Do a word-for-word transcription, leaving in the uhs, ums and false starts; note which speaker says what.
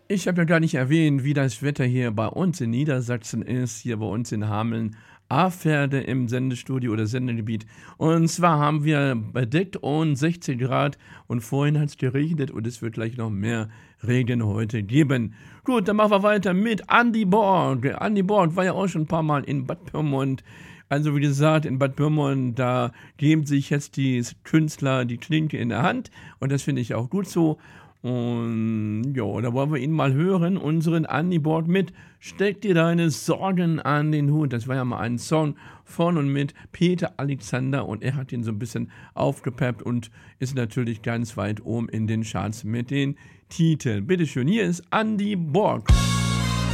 Speaker 1: Ich habe ja gar nicht erwähnt, wie das Wetter hier bei uns in Niedersachsen ist, hier bei uns in Hameln. A-Pferde im Sendestudio oder Sendegebiet. Und zwar haben wir bedeckt und sechzehn Grad und vorhin hat es geregnet und es wird gleich noch mehr Regen heute geben. Gut, dann machen wir weiter mit Andy Borg. Andy Borg war ja auch schon ein paar Mal in Bad Pyrmont. Also wie gesagt, in Bad Pyrmont, da geben sich jetzt die Künstler die Klinke in der Hand und das finde ich auch gut so. Und ja, da wollen wir ihn mal hören, unseren Andy Borg mit Steck dir deine Sorgen an den Hut. Das war ja mal ein Song von und mit Peter Alexander und er hat ihn so ein bisschen aufgepeppt und ist natürlich ganz weit oben in den Charts mit den Titeln. Bitteschön, hier ist Andy Borg.